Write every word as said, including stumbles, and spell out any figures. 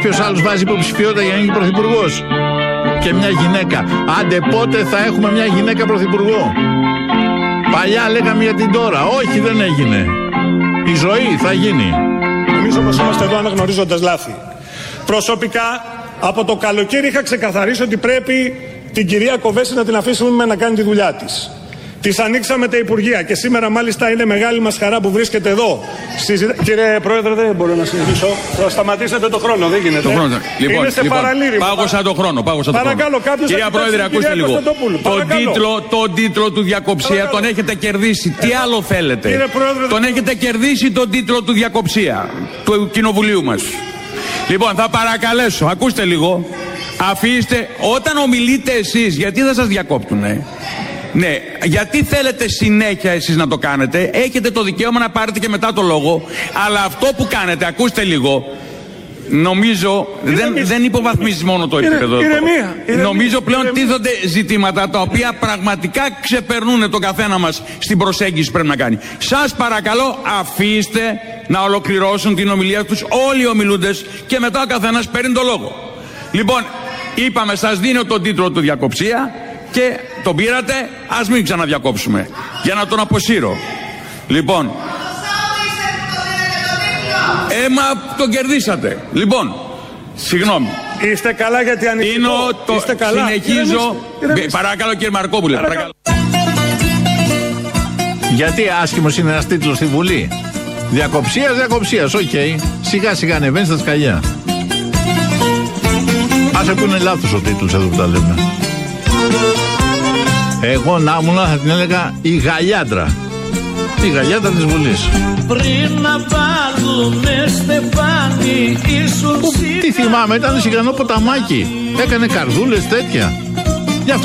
Ποιος άλλος βάζει υποψηφιότητα για να γίνει πρωθυπουργός? Και μια γυναίκα. Άντε πότε θα έχουμε μια γυναίκα πρωθυπουργό? Παλιά λέγαμε για την τώρα. Όχι, δεν έγινε. Η ζωή θα γίνει. Εμείς όμως είμαστε εδώ αναγνωρίζοντας λάθη. Προσωπικά, από το καλοκαίρι είχα ξεκαθαρίσει ότι πρέπει την κυρία Κοβέση να την αφήσουμε να κάνει τη δουλειά της. Της ανοίξαμε τα Υπουργεία και σήμερα μάλιστα είναι μεγάλη μας χαρά που βρίσκεται εδώ. Συζητα... Κύριε Πρόεδρε, δεν μπορώ να συνεχίσω. Θα σταματήσετε το χρόνο, δεν γίνεται. Το χρόνο. Λοιπόν, είναι σε λοιπόν, παραλήρημα. πάγωσα το χρόνο. Πάγωσα το Παρακαλώ, χρόνο. Κυρία Πρόεδρε, ακούστε λίγο. Τον τίτλο, τον τίτλο του Διακοψία Παρακαλώ. Τον έχετε κερδίσει. Τι άλλο θέλετε? Κύριε Πρόεδρε, τον έχετε κερδίσει τον τίτλο του Διακοψία του Κοινοβουλίου μας. Λοιπόν, θα παρακαλέσω, ακούστε λίγο. Αφήστε, όταν ομιλείτε εσείς, γιατί δεν σας διακόπτουνε? Ναι, γιατί θέλετε συνέχεια εσείς να το κάνετε? Έχετε το δικαίωμα να πάρετε και μετά το λόγο. Αλλά αυτό που κάνετε, ακούστε λίγο, νομίζω δεν, δεν υποβαθμίζει μόνο το επίπεδο. Νομίζω πλέον τίθονται ζητήματα τα οποία πραγματικά ξεπερνούν τον καθένα μας στην προσέγγιση που πρέπει να κάνει. Σας παρακαλώ, αφήστε να ολοκληρώσουν την ομιλία τους όλοι οι ομιλούντες και μετά ο καθένας παίρνει το λόγο. Λοιπόν, είπαμε, σας δίνω τον τίτλο του Διακοψία και τον πήρατε, ας μην ξαναδιακόψουμε για να τον αποσύρω. Λοιπόν, έμα τον κερδίσατε. Λοιπόν, συγγνώμη. Είστε καλά γιατί ανοιχτό. Είναι το... Είστε καλά. Συνεχίζω. Παρακαλώ κύριε Μαρκόπουλε. Παρακαλώ. Γιατί άσχημος είναι ένας τίτλος στη Βουλή? Διακοψίας, διακοψίας, οκ. Okay. Σιγά σιγά ανεβαίνει στα σκαλιά. Άσε που είναι λάθος ο τίτλος εδώ που τα λέμε. Εγώ να ήμουν θα την έλεγα η Γαλιάντρα. Η Γαλιάντρα της Βουλής. Πριν να βάλουμε στεφάνι ίσως... Τι θυμάμαι, ήταν σιγανό ποταμάκι. Έκανε καρδούλες τέτοια.